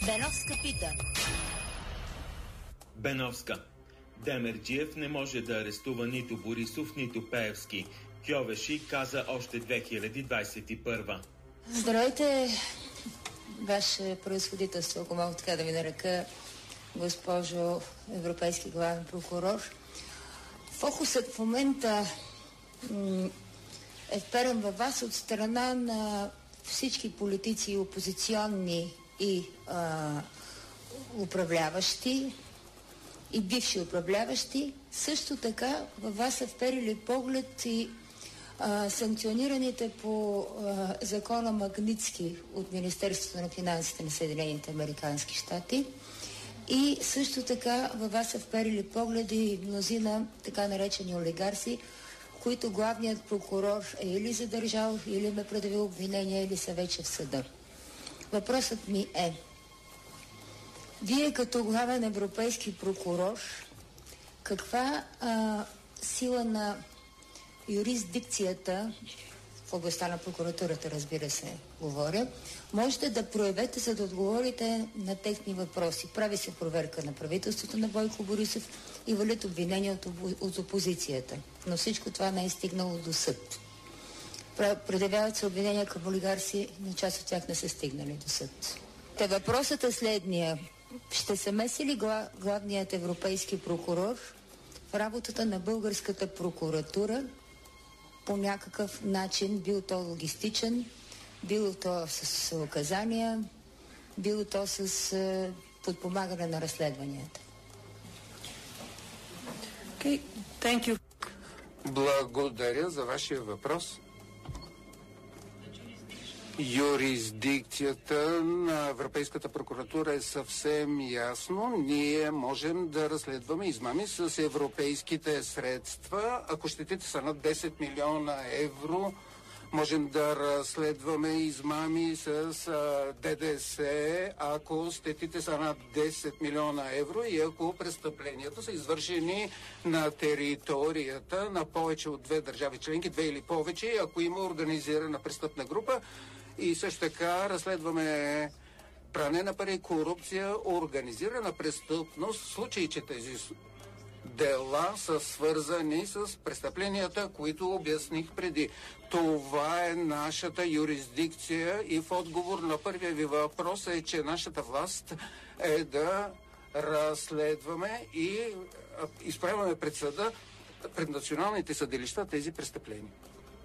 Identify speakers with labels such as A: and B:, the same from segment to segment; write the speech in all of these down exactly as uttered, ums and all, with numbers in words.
A: Беновска пита.
B: Беновска. Демерджиев не може да арестува нито Борисов, нито Пеевски. Кьовеши каза още две хиляди двадесет и първа.
C: Здравейте, Ваше превъзходителство, ако мога така да ви нарека, госпожо Европейски главен прокурор. Фокусът в момента м- е вперен във вас от страна на всички политици, опозиционни и а, управляващи и бивши управляващи. Също така във вас са вперили поглед и а, санкционираните по а, закона Магнитски от Министерството на финансите на Съединените американски щати. И също така във вас са вперили погледи мнозина така наречени олигарси, които главният прокурор е или задържал, или ме предявил обвинения, или са вече в съда. Въпросът ми е: вие като главен европейски прокурор, каква а, сила на юрисдикцията, в областта на прокуратурата, разбира се, говоря, можете да проявете, за да отговорите на техни въпроси? Прави се проверка на правителството на Бойко Борисов и валят обвинения от, от опозицията. Но всичко това не е стигнало до съд. Предявяват се обвинения към олигарси, но част от тях не са стигнали до съд. Те въпросът е следния: ще се меси ли гла, главният европейски прокурор в работата на българската прокуратура по някакъв начин, бил то логистичен, бил то с указания, бил то с е, подпомагане на разследванията?
D: Okay. Thank you. Благодаря за вашия въпрос. Юрисдикцията на Европейската прокуратура е съвсем ясно. Ние можем да разследваме измами с европейските средства. Ако щетите са над десет милиона евро, можем да разследваме измами с а, ДДС, ако щетите са над десет милиона евро и ако престъпленията са извършени на територията на повече от две държави членки, две или повече, ако има организирана престъпна група. И също така разследваме пране на пари, корупция, организирана престъпност, в случай, че тези дела са свързани с престъпленията, които обясних преди. Това е нашата юрисдикция и в отговор на първия ви въпрос е, че нашата власт е да разследваме и изправяме пред съда, пред националните съдилища тези престъпления.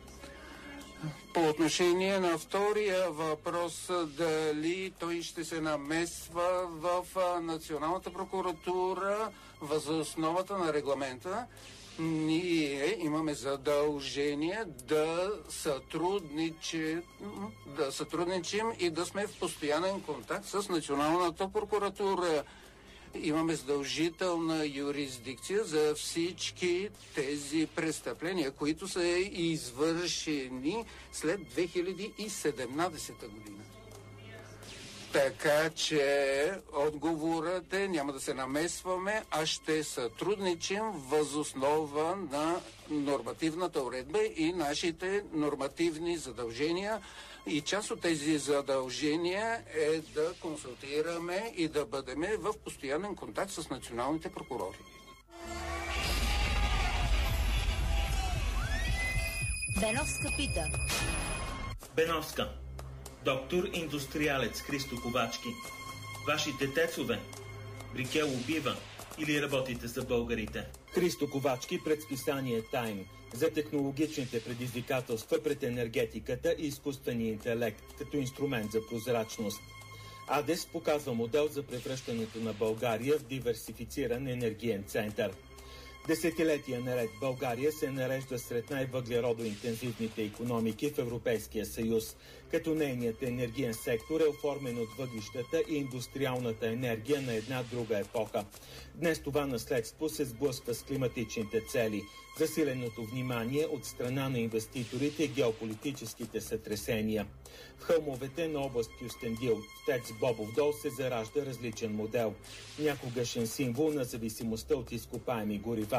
D: По отношение на втория въпрос, дали той ще се намесва в Националната прокуратура въз основата на регламента, ние имаме задължение да сътрудничим, да сътрудничим и да сме в постоянен контакт с Националната прокуратура. Имаме задължителна юрисдикция за всички тези престъпления, които са извършени след две хиляди и седемнадесета година. Така че отговорът е: няма да се намесваме, а ще сътрудничим въз основа на нормативната уредба и нашите нормативни задължения. И част от тези задължения е да консултираме и да бъдем в постоянен контакт с националните прокурори.
A: Беновска пита.
B: Беновска. Доктор индустриалец Христо Ковачки. Вашите тецове Брикел убива или работите за българите? Христо Ковачки пред списание Time за технологичните предизвикателства пред енергетиката и изкуствения интелект като инструмент за прозрачност. АДЕС показва модел за превръщането на България в диверсифициран енергиен център. Десетилетия наред България се нарежда сред най-въглеродоинтензивните икономики в Европейския съюз, като нейният енергиен сектор е оформен от въглищата и индустриалната енергия на една друга епоха. Днес това наследство се сблъсква с климатичните цели, засиленото внимание от страна на инвеститорите и геополитическите сътресения. В хълмовете на област Кюстендил, в ТЕЦ Бобов дол, се заражда различен модел. Някогашен символ на зависимостта от изкопаеми горива,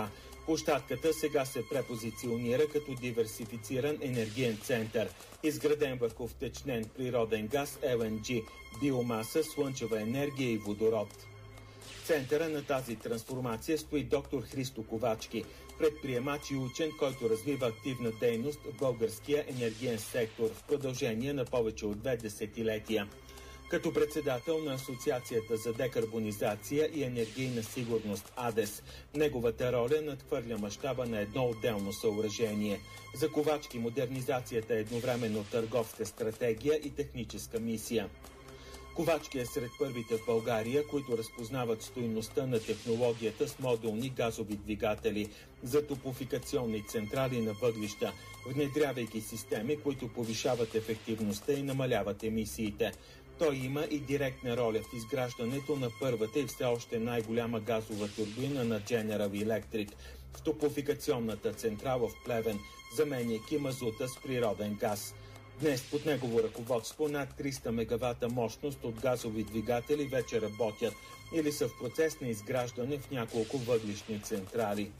B: Площадката сега се препозиционира като диверсифициран енергиен център, изграден върху втечнен природен газ, Ел Ен Джи, биомаса, слънчева енергия и водород. В центъра на тази трансформация стои доктор Христо Ковачки, предприемач и учен, който развива активна дейност в българския енергиен сектор в продължение на повече от две десетилетия. Като председател на Асоциацията за декарбонизация и енергийна сигурност АДЕС, неговата роля надхвърля мащаба на едно отделно съоръжение. За Ковачки модернизацията е едновременно търговска стратегия и техническа мисия. Ковачки е сред първите в България, които разпознават стойността на технологията с модулни газови двигатели за топлофикационни централи на въглища, внедрявайки системи, които повишават ефективността и намаляват емисиите. Той има и директна роля в изграждането на първата и все още най-голяма газова турбина на General Electric в топлофикационната централа в Плевен, заменяйки мазута с природен газ. Днес под негово ръководство над триста мегавата мощност от газови двигатели вече работят или са в процес на изграждане в няколко въглищни централи.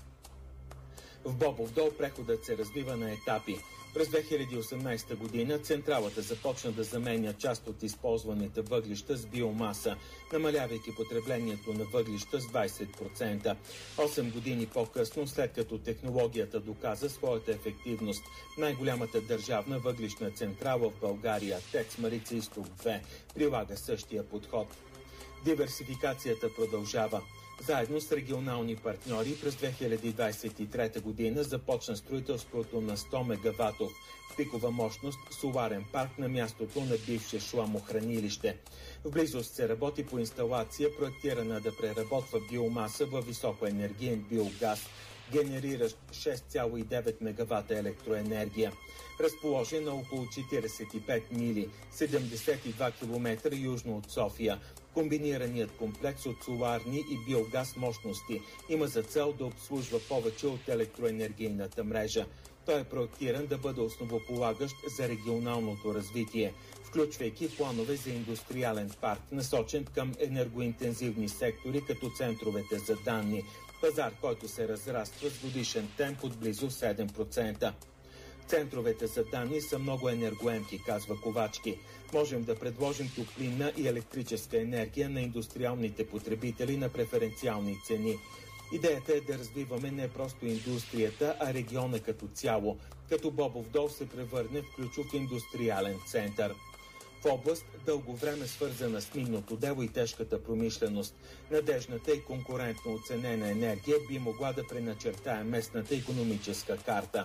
B: В Бобов дол преходът се развива на етапи. През две хиляди и осемнадесета година централата започна да заменя част от използваните въглища с биомаса, намалявайки потреблението на въглища с двадесет процента. Осем години по-късно, след като технологията доказа своята ефективност, най-голямата държавна въглищна централа в България, ТЕЦ Марица Изток две, прилага същия подход. Диверсификацията продължава. Заедно с регионални партньори през две хиляди двадесет и трета година започна строителството на сто мегаватов пикова мощност соларен парк на мястото на бивше шламохранилище. В близост се работи по инсталация, проектирана да преработва биомаса във високоенергиен биогаз, генериращ шест цяло и девет мегавата електроенергия. Разположен на около четиридесет и пет мили, седемдесет и два километра южно от София, комбинираният комплекс от соларни и биогаз мощности има за цел да обслужва повече от електроенергийната мрежа. Той е проектиран да бъде основополагащ за регионалното развитие, включвайки планове за индустриален парк, насочен към енергоинтензивни сектори, като центровете за данни, пазар, който се разраства с годишен темп от близо седем процента. Центровете за данни са много енергоемки, казва Ковачки. Можем да предложим топлинна и електрическа енергия на индустриалните потребители на преференциални цени. Идеята е да развиваме не просто индустрията, а региона като цяло, като Бобов дол се превърне в ключов индустриален център. В област, дълго време свързана с минното дело и тежката промишленост, надежната и конкурентно оценена енергия би могла да преначертае местната икономическа карта.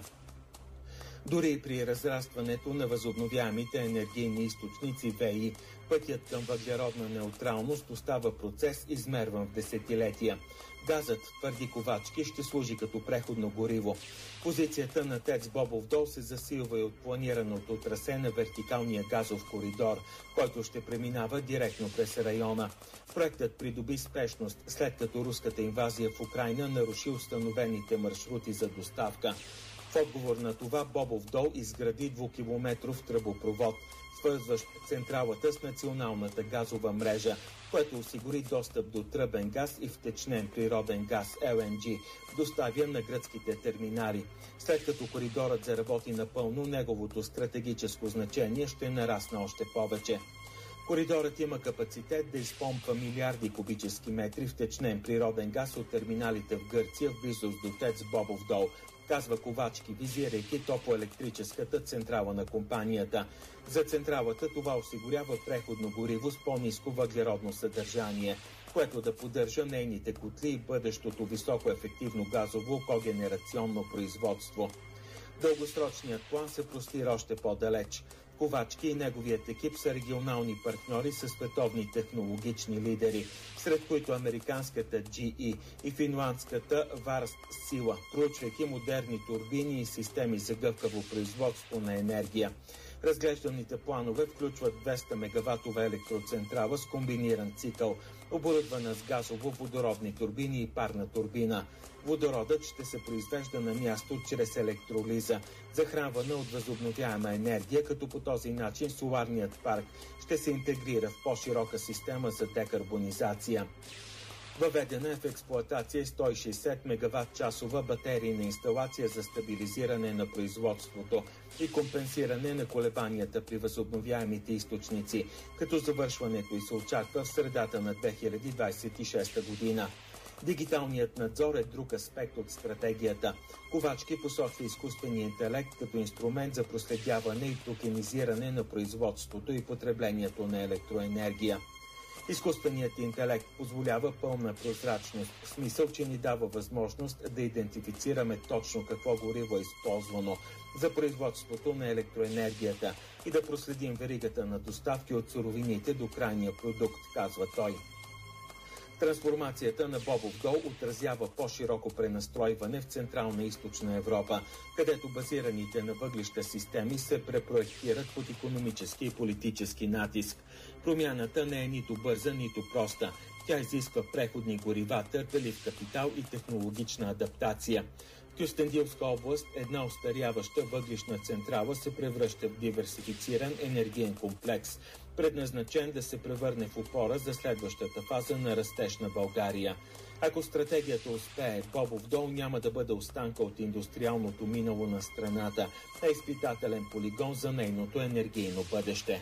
B: Дори и при разрастването на възобновяемите енергийни източници ВЕИ, пътят към въглеродна неутралност остава процес, измерван в десетилетия. Газът, твърди Ковачки, ще служи като преходно гориво. Позицията на ТЕЦ Бобов дол се засилва и от планираното трасе на вертикалния газов коридор, който ще преминава директно през района. Проектът придоби спешност, след като руската инвазия в Украйна наруши установените маршрути за доставка. В отговор на това Бобов дол изгради двукилометров тръбопровод, свързващ централата с националната газова мрежа, което осигури достъп до тръбен газ и втечнен природен газ Ел Ен Джи, доставя на гръцките терминали. След като коридорът заработи напълно, неговото стратегическо значение ще нарасне още повече. Коридорът има капацитет да изпомпва милиарди кубически метри втечнен природен газ от терминалите в Гърция в близост до ТЕЦ Бобов дол, казва Ковачки, визирайки топлоелектрическата централа на компанията. За централата това осигурява преходно гориво с по-ниско въглеродно съдържание, което да поддържа нейните котли и бъдещото високоефективно газово когенерационно производство. Дългосрочният план се простира още по-далеч. Ковачки и неговият екип са регионални партньори с световни технологични лидери, сред които американската Джи И и финландската Варст Сила, проучвайки модерни турбини и системи за гъвкаво производство на енергия. Разглежданите планове включват двеста мегаватова електроцентрала с комбиниран цикъл, оборудвана с газово-водородни турбини и парна турбина. Водородът ще се произвежда на място чрез електролиза, захранвана от възобновяема енергия, като по този начин соларният парк ще се интегрира в по-широка система за декарбонизация. Въведена е в експлоатация сто и шейсет мегаватт-часова батерийна инсталация за стабилизиране на производството и компенсиране на колебанията при възобновяемите източници, като завършването й се очаква в средата на две хиляди двадесет и шеста година. Дигиталният надзор е друг аспект от стратегията. Ковачки посочва изкуствения интелект като инструмент за проследяване и токенизиране на производството и потреблението на електроенергия. Изкуственият интелект позволява пълна прозрачност, в смисъл, че ни дава възможност да идентифицираме точно какво гориво е използвано за производството на електроенергията и да проследим веригата на доставки от суровините до крайния продукт, казва той. Трансформацията на Бобов дол отразява по-широко пренастройване в Централна и Източна Европа, където базираните на въглища системи се препроектират под икономически и политически натиск. Промяната не е нито бърза, нито проста. Тя изисква преходни горива, търпелив капитал и технологична адаптация. В Кюстендилска област една остаряваща въглищна централа се превръща в диверсифициран енергиен комплекс, предназначен да се превърне в опора за следващата фаза на растеж на България. Ако стратегията успее, Бобов дол няма да бъде останка от индустриалното минало на страната, а изпитателен полигон за нейното енергийно бъдеще.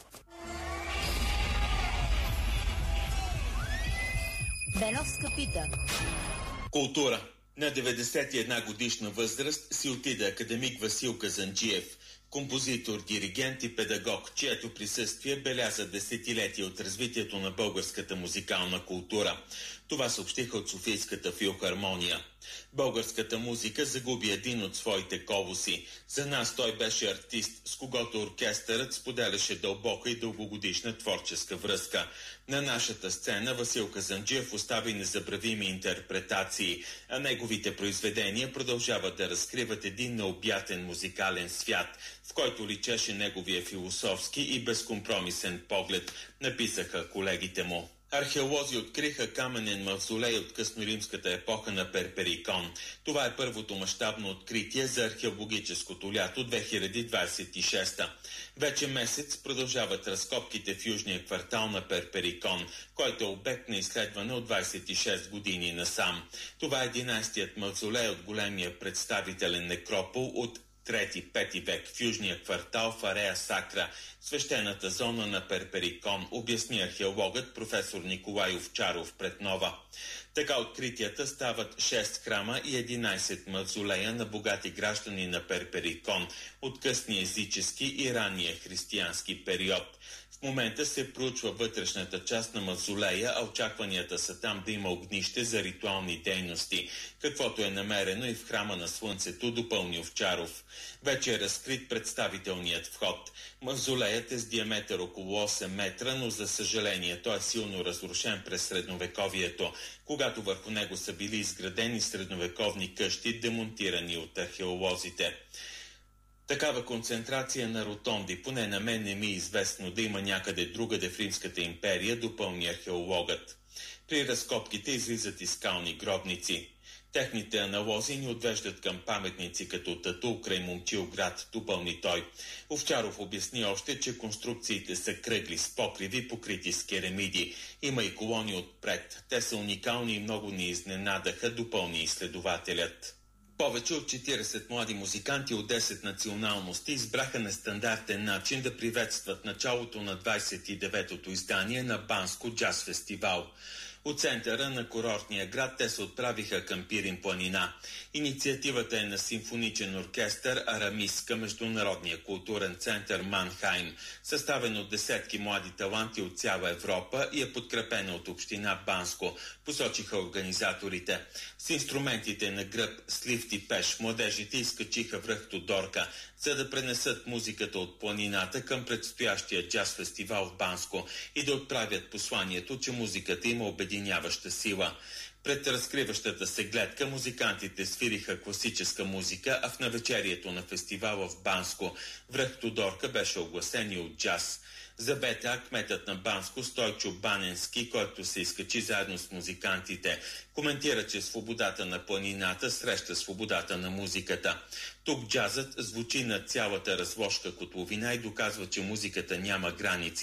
A: Беновска пита.
B: Култура. На деветдесет и една годишна възраст си отиде академик Васил Казанджиев, композитор, диригент и педагог, чието присъствие беляза десетилетия от развитието на българската музикална култура. Това съобщиха от Софийската филхармония. Българската музика загуби един от своите колоси. За нас той беше артист, с когото оркестърът споделяше дълбока и дългогодишна творческа връзка. На нашата сцена Васил Казанджиев остави незабравими интерпретации, а неговите произведения продължават да разкриват един необятен музикален свят, в който личеше неговия философски и безкомпромисен поглед, написаха колегите му. Археолози откриха каменен мавзолей от късноримската епоха на Перперикон. Това е първото мащабно откритие за археологическото лято две хиляди двадесет и шеста. Вече месец продължават разкопките в южния квартал на Перперикон, който е обект на изследване от двадесет и шест години насам. Това е единадесетият мавзолей от големия представителен некропол от трети-пети век в южния квартал в Арея Сакра, свещената зона на Перперикон, обясни археологът професор Николай Овчаров пред Нова. Така откритията стават шест храма и единадесет мавзолея на богати граждани на Перперикон от късния езически и ранния християнски период. В момента се проучва вътрешната част на мавзолея, а очакванията са там да има огнище за ритуални дейности, каквото е намерено и в храма на Слънцето, допълни Овчаров. Вече е разкрит представителният вход. Мавзолеят е с диаметър около осем метра, но за съжаление той е силно разрушен през средновековието, когато върху него са били изградени средновековни къщи, демонтирани от археолозите. Такава концентрация на ротонди, поне на мен не ми е известно да има някъде другаде в Римската империя, допълни археологът. При разкопките излизат и скални гробници. Техните аналози ни отвеждат към паметници като Татул край Момчилград, допълни той. Овчаров обясни още, че конструкциите са кръгли с покриви, покрити с керамиди. Има и колони отпред. Те са уникални и много ни изненадаха, допълни изследователят. Повече от четиридесет млади музиканти от десет националности избраха нестандартен начин да приветстват началото на двадесет и деветото издание на Банско джаз фестивал. От центъра на курортния град те се отправиха към Пирин планина. Инициативата е на симфоничен оркестър Арамис към Международния културен център Манхайм, съставен от десетки млади таланти от цяла Европа и е подкрепена от община Банско, посочиха организаторите. С инструментите на гръб, с лифт и пеш младежите изкачиха връх Тодорка, за да пренесат музиката от планината към предстоящия джаз фестивал в Банско и да отправят посланието, че музиката има обединяваща сила. Пред разкриващата се гледка музикантите свириха класическа музика, а в навечерието на фестивала в Банско връх Тодорка беше огласен и от джаз. За БТА кметът на Банско Стойчо Баненски, който се изкачи заедно с музикантите, коментира, че свободата на планината среща свободата на музиката. Тук джазът звучи на цялата разложка котловина и доказва, че музиката няма граници.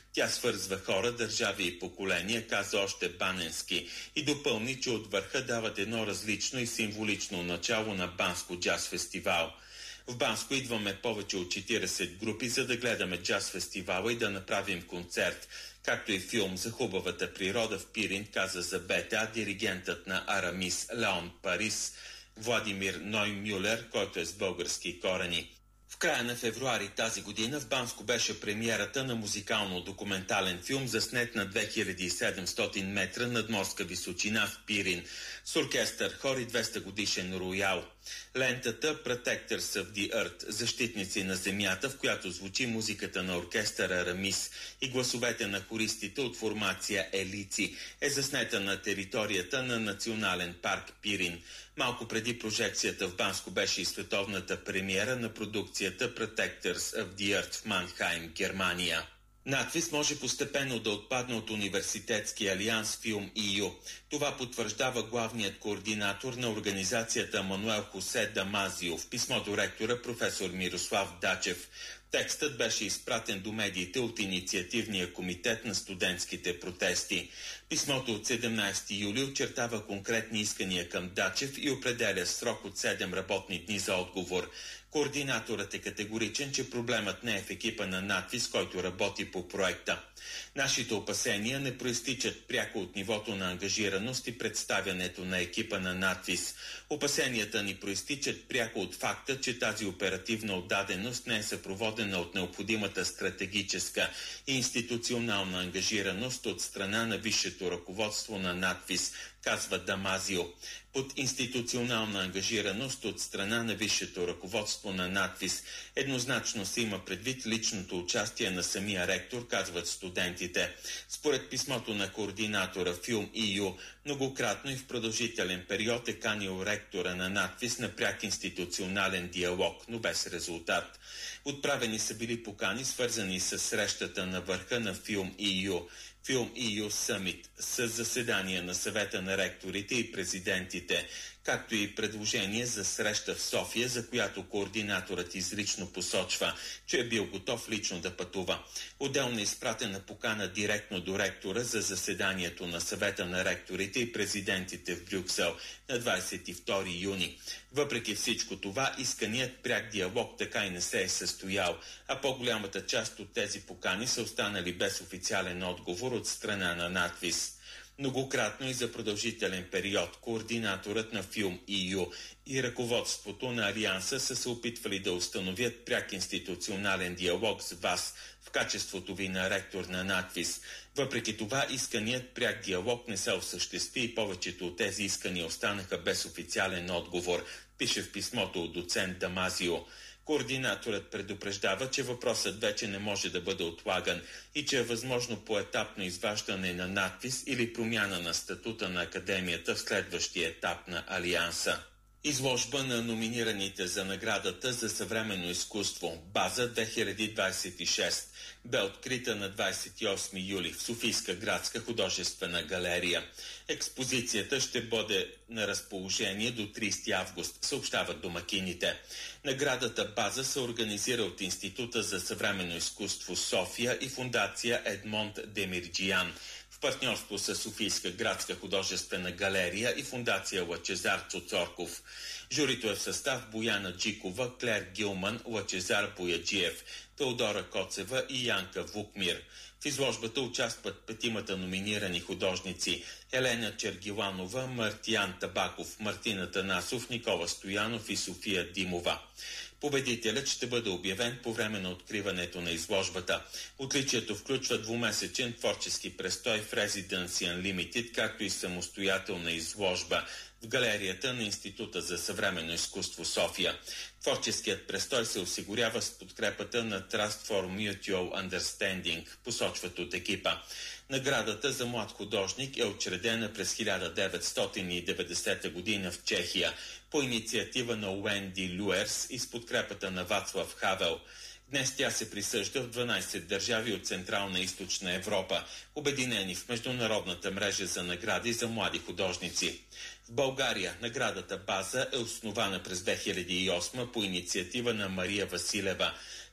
B: Тя свързва хора, държави и поколения, каза още Баненски, и допълни, че от върха дават едно различно и символично начало на Банско джаз фестивал. В Банско идваме повече от четиридесет групи, за да гледаме джаз фестивала и да направим концерт, както и филм за хубавата природа в Пирин, каза за БТА диригентът на Арамис Леон Парис Владимир Ноймюлер, който е с български корени. В края на февруари тази година в Банско беше премиерата на музикално-документален филм, заснет на две хиляди и седемстотин метра надморска височина в Пирин, с оркестър, хор и двеста годишен роял. Лентата Protectors of the Earth, защитници на земята, в която звучи музиката на оркестъра Рамис и гласовете на хористите от формация Елици, е заснета на територията на Национален парк Пирин. Малко преди прожекцията в Банско беше и световната премиера на продукцията Protectors of the Earth в Манхайм, Германия. Надвис може постепенно да отпадне от Университетския алианс Филм И Ю. Това потвърждава главният координатор на организацията Мануел Хосе Дамазио в писмо до ректора професор Мирослав Дачев. Текстът беше изпратен до медиите от Инициативния комитет на студентските протести. Писмото от седемнадесети юли очертава конкретни искания към Дачев и определя срок от седем работни дни за отговор. Координаторът е категоричен, че проблемът не е в екипа на Надвис, който работи по проекта. Нашите опасения не проистичат пряко от нивото на ангажираност и представянето на екипа на Надвис. Опасенията ни проистичат пряко от факта, че тази оперативна отдаденост не е съпроводена от необходимата стратегическа и институционална ангажираност от страна на висшето ръководство на Надвис, казва Дамазио. Под институционална ангажираност от страна на висшето ръководство на Надвис еднозначно се има предвид личното участие на самия ректор, казват студентите. Според писмото на координатора Филм И Ю, многократно и в продължителен период е канил ректора на Надвис на пряк институционален диалог, но без резултат. Отправени са били покани, свързани с срещата на върха на Филм И Ю. Филм И Ю Съмит с заседания на съвета на ректорите и президентите, както и предложение за среща в София, за която координаторът изрично посочва, че е бил готов лично да пътува. Отделно е изпратена покана директно до ректора за заседанието на съвета на ректорите и президентите в Брюксел на двадесет и втори юни. Въпреки всичко това, исканият пряк диалог така и не се е състоял, а по-голямата част от тези покани са останали без официален отговор от страна на Надвис. Многократно и за продължителен период координаторът на Филм И Ю и ръководството на Алианса са се опитвали да установят пряк институционален диалог с вас в качеството ви на ректор на Надвис. Въпреки това, исканият пряк диалог не се осъществи и повечето от тези искания останаха без официален отговор, пише в писмото от доцент Дамазио. Координаторът предупреждава, че въпросът вече не може да бъде отлаган и че е възможно поетапно изваждане на Надвис или промяна на статута на академията в следващия етап на Алианса. Изложба на номинираните за наградата за съвременно изкуство База две хиляди двадесет и шест бе открита на двадесет и осми юли в Софийска градска художествена галерия. Експозицията ще бъде на разположение до тридесети август, съобщават домакините. Наградата База се организира от Института за съвременно изкуство София и фундация Едмонд Демирджиян в партньорство с Софийска градска художествена галерия и фундация Лъчезар Цоцорков. Журито е в състав Бояна Джикова, Клер Гилман, Лъчезар Бояджиев, Теодора Коцева и Янка Вукмир. В изложбата участват петимата номинирани художници – Елена Чергиланова, Мартиян Табаков, Мартина Танасов, Никола Стоянов и София Димова. Победителят ще бъде обявен по време на откриването на изложбата. Отличието включва двумесечен творчески престой в Residence Unlimited, както и самостоятелна изложба в галерията на Института за съвременно изкуство София. Творческият престой се осигурява с подкрепата на Trust for Mutual Understanding, посочват от екипа. Наградата за млад художник е учредена през хиляда деветстотин и деветдесета година в Чехия по инициатива на Уенди Люерс и с подкрепата на Вацлав Хавел. Днес тя се присъжда в дванадесет държави от Централна и Източна Европа, обединени в международната мрежа за награди за млади художници. В България наградата База е основана през две хиляди и осма по инициатива на Мария Василева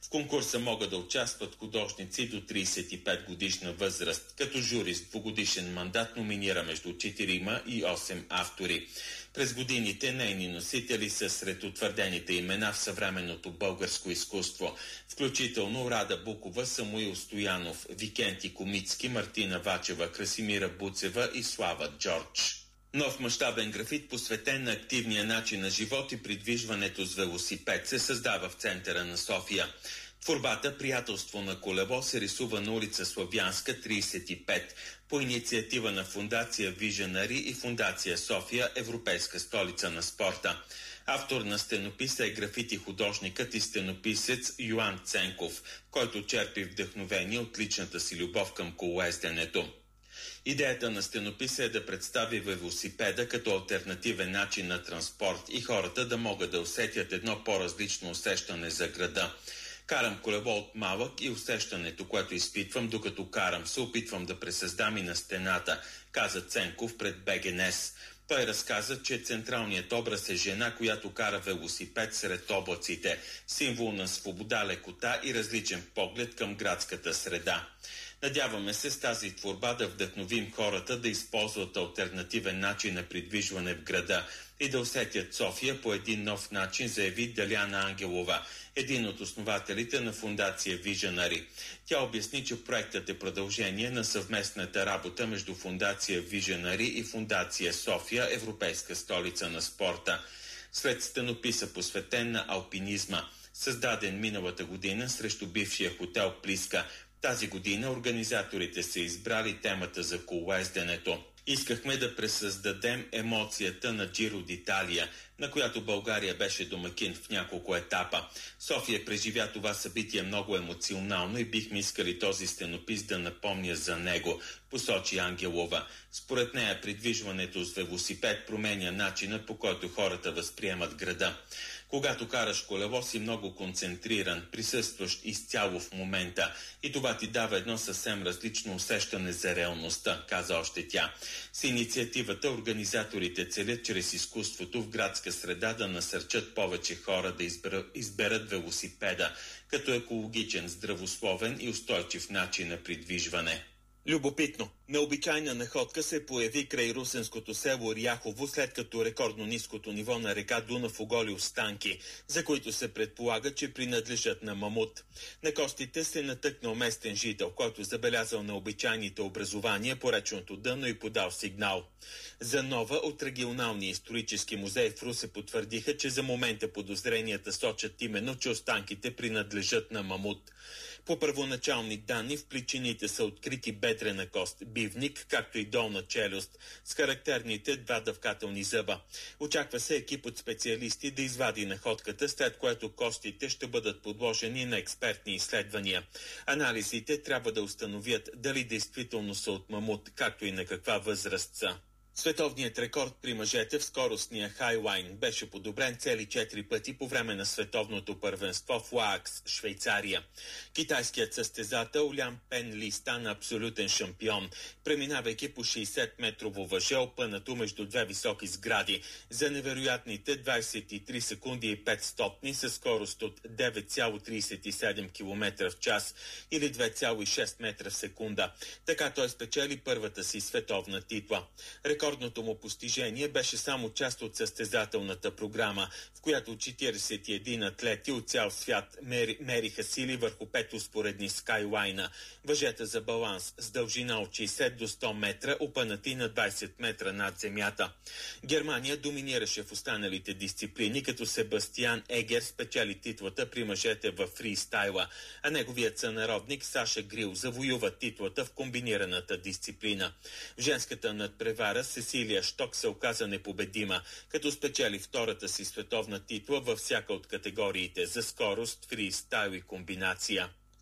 B: В конкурса могат да участват художници до тридесет и пет годишна възраст, като жури с двугодишен мандат номинира между четирима и осем автори. През годините нейни носители са сред утвърдените имена в съвременното българско изкуство, включително Рада Букова, Самуил Стоянов, Викенти Комицки, Мартина Вачева, Красимира Буцева и Слава Джордж. Нов мащабен графит, посветен на активния начин на живот и придвижването с велосипед, се създава в центъра на София. Творбата «Приятелство на колело» се рисува на улица Славянска, тридесет и пет, по инициатива на Фондация Виженари и Фондация София, Европейска столица на спорта. Автор на стенописа е графити художникът и стенописец Йоан Ценков, който черпи вдъхновение от личната си любов към колоезденето. Идеята на стенописа е да представи велосипеда като алтернативен начин на транспорт и хората да могат да усетят едно по-различно усещане за града. Карам колело от малък и усещането, което изпитвам докато карам, се опитвам да пресъздам и на стената, каза Ценков пред БГНЕС. Той разказа, че централният образ е жена, която кара велосипед сред облаците, символ на свобода, лекота и различен поглед към градската среда. Надяваме се с тази творба да вдъхновим хората да използват алтернативен начин на придвижване в града и да усетят София по един нов начин, заяви Деляна Ангелова, един от основателите на Фондация Виженари. Тя обясни, че проектът е продължение на съвместната работа между Фондация Виженари и Фондация София, Европейска столица на спорта. След стенописа, посветен на алпинизма, създаден миналата година срещу бившия хотел Плиска, тази година организаторите са избрали темата за колоезденето. Искахме да пресъздадем емоцията на Джиро d'Италия, на която България беше домакин в няколко етапа. София преживя това събитие много емоционално и бихме искали този стенопис да напомня за него, посочи Ангелова. Според нея придвижването с велосипед променя начина, по който хората възприемат града. Когато караш колело, си много концентриран, присъстващ изцяло в момента и това ти дава едно съвсем различно усещане за реалността, каза още тя. С инициативата организаторите целят чрез изкуството в градска среда да насърчат повече хора да изберат, изберат велосипеда като екологичен, здравословен и устойчив начин на придвижване. Любопитно, необичайна находка се появи край русенското село Ряхово, след като рекордно ниското ниво на река Дунав оголи останки, за които се предполага, че принадлежат на мамут. На костите се натъкнал местен жител, който забелязал необичайните образования по речното дъно и подал сигнал. За Нова от регионалния исторически музей в Русе потвърдиха, че за момента подозренията сочат именно, че останките принадлежат на мамут. По първоначални данни в пличините са открити бедрена кост, бивник, както и долна челюст, с характерните два дъвкателни зъба. Очаква се екип от специалисти да извади находката, след което костите ще бъдат подложени на експертни изследвания. Анализите трябва да установят дали действително са от мамут, както и на каква възраст са. Световният рекорд при мъжете в скоростния хайлайн беше подобрен цели четири пъти по време на световното първенство в Лаакс, Швейцария. Китайският състезател Лян Пен Ли стана абсолютен шампион, преминавайки по шейсет-метрово въже, опънато между две високи сгради, за невероятните двадесет и три секунди и пет стотни със скорост от девет цяло тридесет и седем километра в час или две цяло и шест метра в секунда. Така той спечели първата си световна титла. Рекордното му постижение беше само част от състезателната програма, в която четиридесет и един атлети от цял свят мери, мериха сили върху пет успоредни скайлайна, въжета за баланс с дължина от шейсет до сто метра, опънати на двадесет метра над земята. Германия доминираше в останалите дисциплини, като Себастиан Егер спечели титлата при мъжете в фристайла, а неговият сънародник Саша Грил завоюва титлата в комбинираната дисциплина. В женската надпревара Сесилия Шток се оказа непобедима, като спечели втората си световна титла във всяка от категориите за скорост, фристайл и комбинация.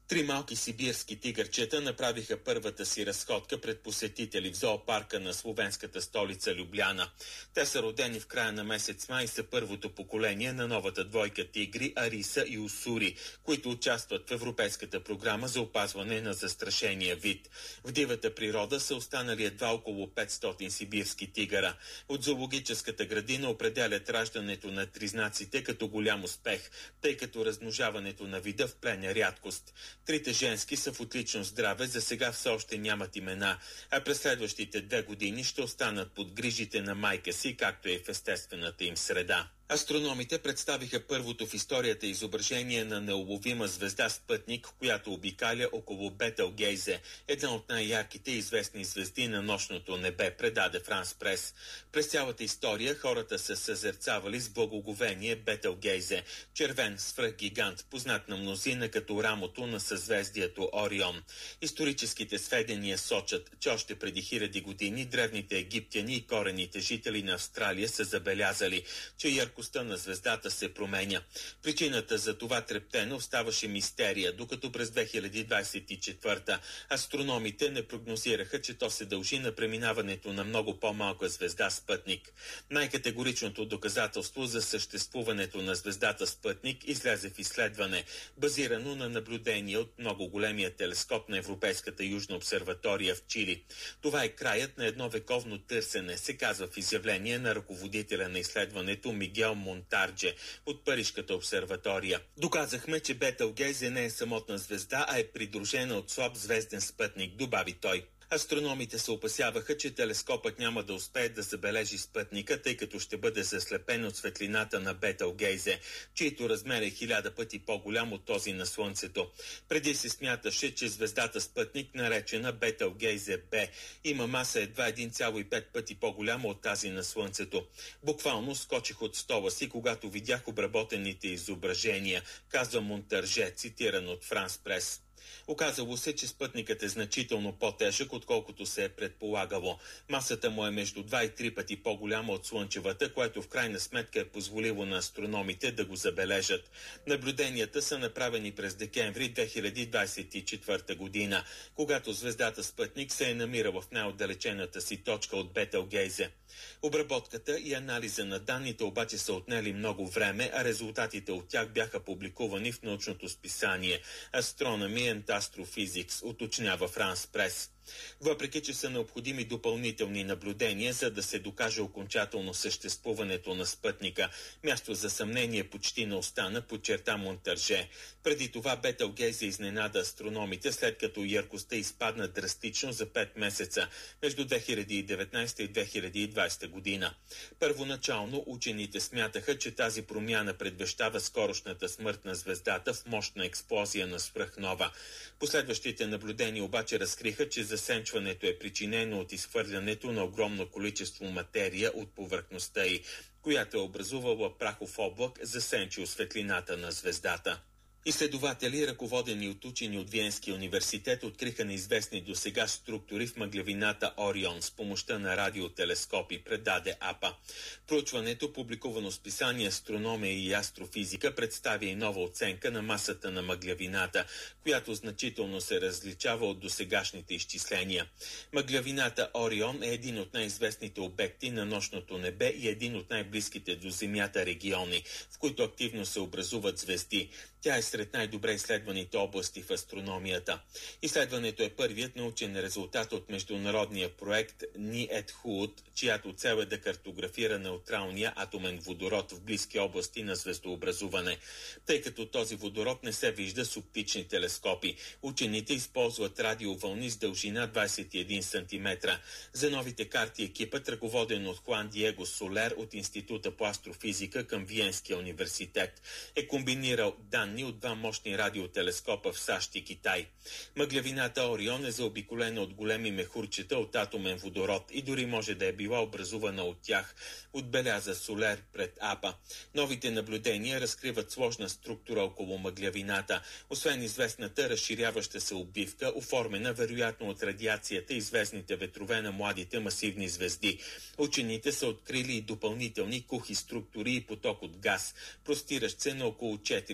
B: Три малки сибирски тигърчета направиха първата си разходка пред посетители в зоопарка на словенската столица Любляна. Те са родени в края на месец май и са първото поколение на новата двойка тигри Ариса и Усури, които участват в Европейската програма за опазване на застрашения вид. В дивата природа са останали едва около петстотин сибирски тигъра. От зоологическата градина определят раждането на тризнаците като голям успех, тъй като размножаването на вида в плен е рядкост. Трите женски са в отлично здраве, за сега все още нямат имена, а през следващите две години ще останат под грижите на майка си, както и в естествената им среда. Астрономите представиха първото в историята изображение на неуловима звезда спътник, която обикаля около Бетелгейзе, една от най-ярките известни звезди на нощното небе, предаде Франс Прес. През цялата история хората са съзерцавали с благоговение Бетелгейзе, червен свръхгигант, познат на мнозина като рамото на съзвездието Орион. Историческите сведения сочат, че още преди хиляди години древните египтяни и корените жители на Австралия са забелязали, че яркостта на звездата се променя. Причината за това трептено оставаше мистерия, докато през две хиляди двадесет и четвърта астрономите не прогнозираха, че то се дължи на преминаването на много по-малка звезда спътник. Най-категоричното доказателство за съществуването на звездата спътник излезе в изследване, базирано на наблюдение от много големия телескоп на Европейската южна обсерватория в Чили. Това е краят на едно вековно търсене, се казва в изявление на ръководителя на изследването Мигел Монтардже от Парижката обсерватория. Доказахме, че Бетелгейзе не е самотна звезда, а е придружена от слаб звезден спътник, добави той. Астрономите се опасяваха, че телескопът няма да успее да забележи спътника, тъй като ще бъде заслепен от светлината на Бетелгейзе, чието размер е хиляда пъти по-голям от този на Слънцето. Преди се смяташе, че звездата спътник, наречена Бетелгейзе Б, има маса едва един цяло и пет пъти по-голяма от тази на Слънцето. Буквално скочих от стола си, когато видях обработените изображения, казва Монтарже, цитиран от Франс Прес. Оказало се, че спътникът е значително по-тежък, отколкото се е предполагало. Масата му е между два и три пъти по-голяма от Слънчевата, което в крайна сметка е позволило на астрономите да го забележат. Наблюденията са направени през декември две хиляди двадесет и четвърта година, когато звездата спътник се е намирала в най-отдалечената си точка от Бетелгейзе. Обработката и анализа на данните обаче са отнели много време, а резултатите от тях бяха публикувани в научното списание Astronomy and Astrophysics, уточнява Франс Прес. Въпреки че са необходими допълнителни наблюдения, за да се докаже окончателно съществуването на спътника, място за съмнение почти не остана, подчерта Монтарже. Преди това Бетелгейзе изненада астрономите, след като яркостта изпадна драстично за пет месеца между две хиляди и деветнадесета и две хиляди и двадесета година. Първоначално учените смятаха, че тази промяна предвещава скорошната смърт на звездата в мощна експлозия на свръхнова. Последващите наблюдения обаче разкриха, че засенчването е причинено от изхвърлянето на огромно количество материя от повърхността й, която е образувала прахов облак, засенчил светлината на звездата. Изследователи, ръководени от учени от Виенския университет, откриха неизвестни досега структури в мъглявината Орион с помощта на радиотелескопи, предаде АПА. Проучването, публикувано с писание Астрономия и астрофизика, представя и нова оценка на масата на мъглявината, която значително се различава от досегашните изчисления. Мъглявината Орион е един от най-известните обекти на нощното небе и един от най-близките до Земята региони, в които активно се образуват звезди. Тя е сред най-добре изследваните области в астрономията. Изследването е първият научен резултат от международния проект НИЕТХУД, чиято цел е да картографира неутралния атомен водород в близки области на звездообразуване. Тъй като този водород не се вижда с оптични телескопи, учените използват радиовълни с дължина двадесет и един сантиметра. За новите карти екипът, ръководен от Хуан Диего Солер от Института по астрофизика към Виенския университет, е комбинирал данни от два мощни радиотелескопа в САЩ и Китай. Мъглявината Орион е заобиколена от големи мехурчета от атомен водород и дори може да е била образувана от тях, отбеляза Солер пред АПА. Новите наблюдения разкриват сложна структура около мъглявината, освен известната разширяваща се обвивка, оформена вероятно от радиацията и звездните ветрове на младите масивни звезди. Учените са открили и допълнителни кухи структури и поток от газ, простиращ се на около четири светлини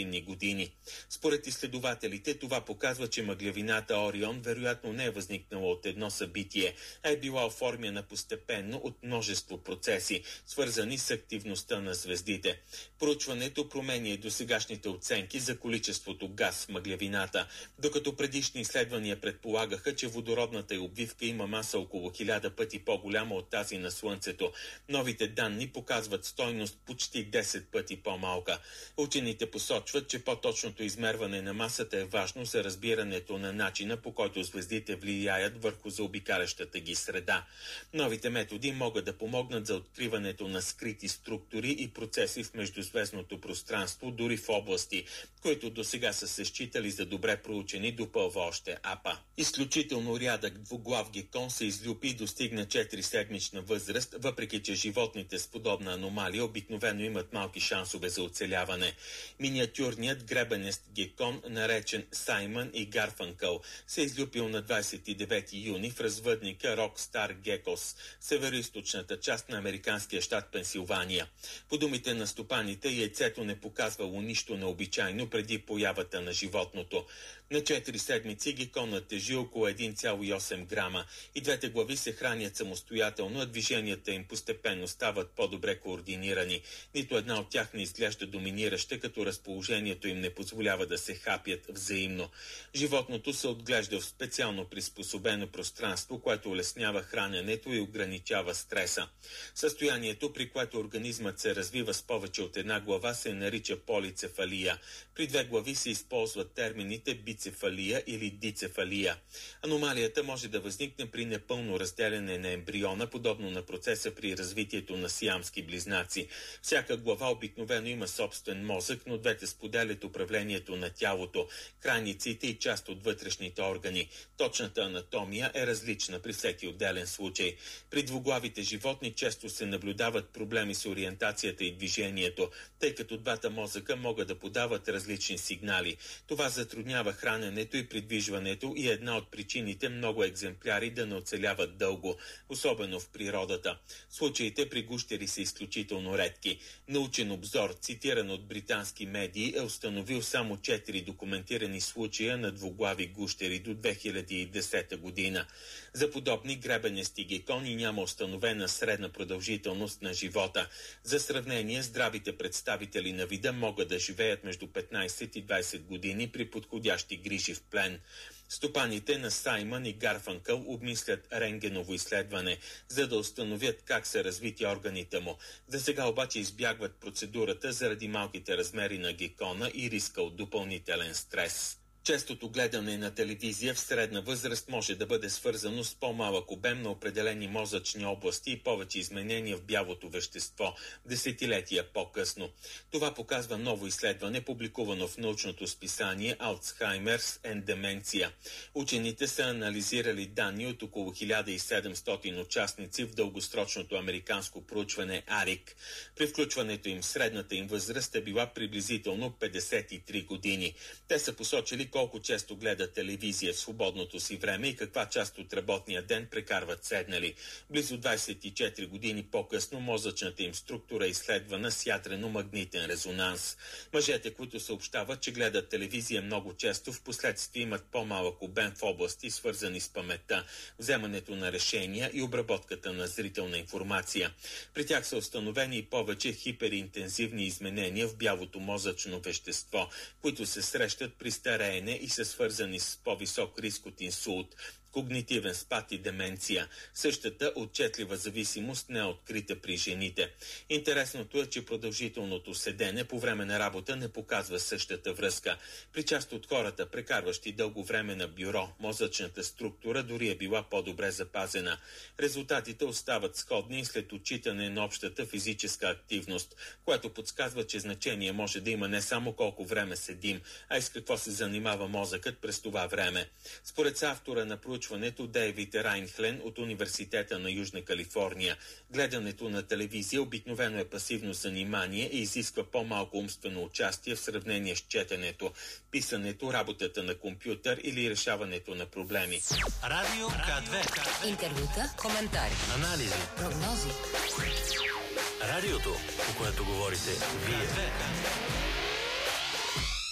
B: предутринни години. Според изследователите това показва, че мъглявината Орион вероятно не е възникнала от едно събитие, а е била оформена постепенно от множество процеси, свързани с активността на звездите. Проучването променя и досегашните оценки за количеството газ в мъглявината, докато предишни изследвания предполагаха, че водородната й обвивка има маса около хиляда пъти по-голяма от тази на Слънцето. Новите данни показват стойност почти десет пъти по-малка. Учените посочват, че по-точното измерване на масата е важно за разбирането на начина, по който звездите влияят върху заобикалящата ги среда. Новите методи могат да помогнат за откриването на скрити структури и процеси в междузвездното пространство, дори в области, които досега са се считали за добре проучени, допълва още АПА. Изключително рядък двуглав гекон се излюпи и достигна четириседмична възраст, въпреки че животните с подобна аномалия обикновено имат малки шансове за оцеляване. Миниатюрният гребенест гекон, наречен Саймън и Гарфанкъл, се излюпил на двадесет и девети юни в развъдника Рокстар Гекос, североизточната част на американския щат Пенсилвания. По думите на стопаните, яйцето не показвало нищо необичайно преди появата на животното. На четири седмици геконът тежи около един цяло и осем грама и двете глави се хранят самостоятелно, а движенията им постепенно стават по-добре координирани. Нито една от тях не изглежда доминираща, като разположението им не позволява да се хапят взаимно. Животното се отглежда в специално приспособено пространство, което улеснява храненето и ограничава стреса. Състоянието, при което организмът се развива с повече от една глава, се нарича полицефалия. При две глави се използват термините бицефалия или дицефалия. Аномалията може да възникне при непълно разделяне на ембриона, подобно на процеса при развитието на сиамски близнаци. Всяка глава обикновено има собствен мозък, но двете споделят управлението на тялото, крайниците и част от вътрешните органи. Точната анатомия е различна при всеки отделен случай. При двуглавите животни често се наблюдават проблеми с ориентацията и движението, тъй като двата мозъка могат да подават различни сигнали. Това затруднява храненето и придвижването и е една от причините много екземпляри да не оцеляват дълго, особено в природата. Случаите при гущери са изключително редки. Научен обзор, цитиран от британски медии, е установил само четири документирани случая на двуглави гущери до две хиляди и десета година. За подобни гребенести гекони няма установена средна продължителност на живота. За сравнение, здравите представители на вида могат да живеят между петнадесет и двадесет години при подходящи грижи в плен. Стопаните на Саймън и Гарфанкъл обмислят рентгеново изследване, за да установят как са развити органите му. За сега обаче избягват процедурата заради малките размери на гекона и риска от допълнителен стрес. Честото гледане на телевизия в средна възраст може да бъде свързано с по-малък обем на определени мозъчни области и повече изменения в бялото вещество десетилетия по-късно. Това показва ново изследване, публикувано в научното списание Alzheimer's and Dementia. Учените са анализирали данни от около хиляда и седемстотин участници в дългосрочното американско проучване АРИК. При включването им средната им възраст е била приблизително петдесет и три години. Те са посочили колко често гледат телевизия в свободното си време и каква част от работния ден прекарват седнали. Близо двадесет и четири години по-късно мозъчната им структура е изследвана с ядрено-магнитен резонанс. Мъжете, които съобщават, че гледат телевизия много често, в последствие имат по-малък обем в области, свързани с паметта, вземането на решения и обработката на зрителна информация. При тях са установени и повече хиперинтензивни изменения в бялото мозъчно вещество, които се срещат при стареене и са свързани с по-висок риск от инсулт, когнитивен спад и деменция. Същата отчетлива зависимост не е открита при жените. Интересното е, че продължителното седене по време на работа не показва същата връзка. При част от хората, прекарващи дълго време на бюро, мозъчната структура дори е била по-добре запазена. Резултатите остават сходни след отчитане на общата физическа активност, което подсказва, че значение може да има не само колко време седим, а и с какво се занимава мозъкът през това време. Според автора на проучването Дейвид Райнхлен от Университета на Южна Калифорния, гледането на телевизия обикновено е пасивно занимание и изисква по-малко умствено участие в сравнение с четенето, писането, работата на компютър или решаването на проблеми.
E: Радио К две.
A: Интервюта, коментари,
E: анализи,
A: прогнози.
E: Радиото, по което говорите вие.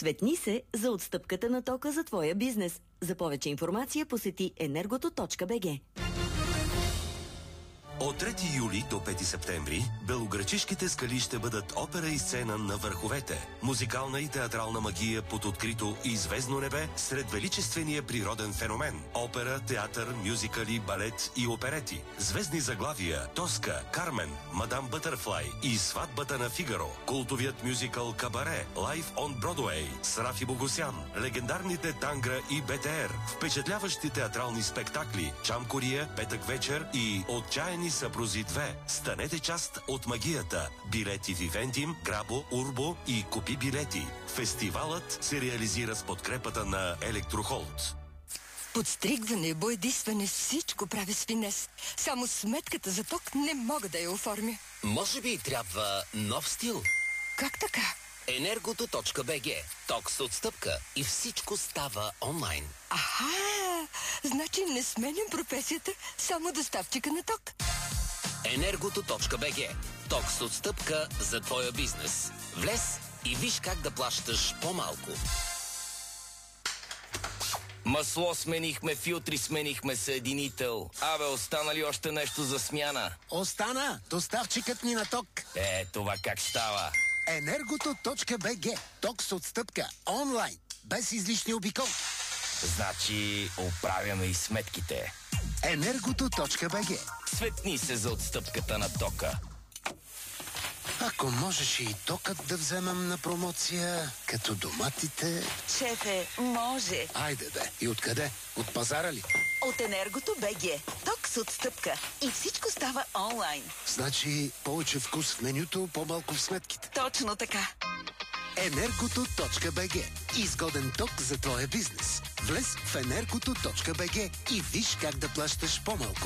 E: Светни се за отстъпката на тока за твоя бизнес. За повече информация посети енергото точка би джи.
F: От трети юли до пети септември белоградчишките скали ще бъдат опера и сцена на върховете. Музикална и театрална магия под открито и звездно небе сред величествения природен феномен. Опера, театър, мюзикали, балет и оперети. Звездни заглавия Тоска, Кармен, Мадам Бътърфлай и Сватбата на Фигаро. Култовият мюзикъл Кабаре, Live on Broadway с Рафи Богосян. Легендарните Тангра и БТР. Впечатляващи театрални спектакли Чам Кория, Петък вечер и Отчаяни съпрузи две. Станете част от магията. Билети Вивендим, Грабо, Урбо и Купи билети. Фестивалът се реализира с подкрепата на Електрохолд.
G: Подстригване, боядисване, всичко прави с финес. Само сметката за ток не мога да я оформя.
H: Може би трябва нов стил?
G: Как така?
H: енергото точка би джи. Ток с отстъпка и всичко става онлайн.
G: Аха! Значи не сменям професията, само доставчика на ток.
H: енергото точка би джи. Ток с отстъпка за твоя бизнес. Влез и виж как да плащаш по-малко.
I: Масло сменихме, филтри сменихме, съединител. Абе, остана ли още нещо за смяна?
J: Остана! Доставчикът ни на ток.
I: Е, това как става?
J: енергото точка би джи. Ток с отстъпка. Онлайн. Без излишни обиколки.
I: Значи, оправяме и сметките.
J: енергото точка би джи.
I: Светни се за отстъпката на тока.
J: Ако можеш и токът да вземам на промоция, като доматите...
K: Шефе, може.
J: Айде бе. И откъде? От пазара ли?
K: От енергото точка би джи. Ток с отстъпка. И всичко става онлайн.
J: Значи повече вкус в менюто, по-малко в сметките.
K: Точно така.
J: енергото точка би джи. Изгоден ток за твоя бизнес. Влез в енергото точка би джи и виж как да плащаш по-малко.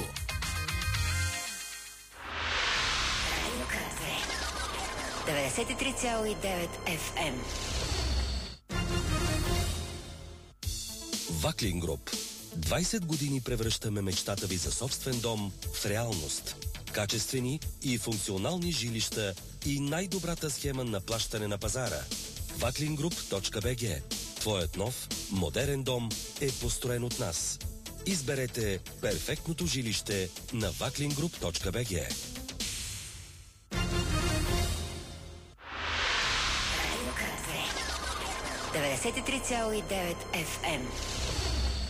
C: деветдесет и три цяло и девет еф ем.
F: Ваклин Груп. двайсет години превръщаме мечтата ви за собствен дом в реалност. Качествени и функционални жилища и най-добрата схема на плащане на пазара. ваклин груп точка би джи. Твоят нов, модерен дом е построен от нас. Изберете перфектното жилище на ваклин груп точка би джи.
C: деветдесет и три цяло и девет еф ем.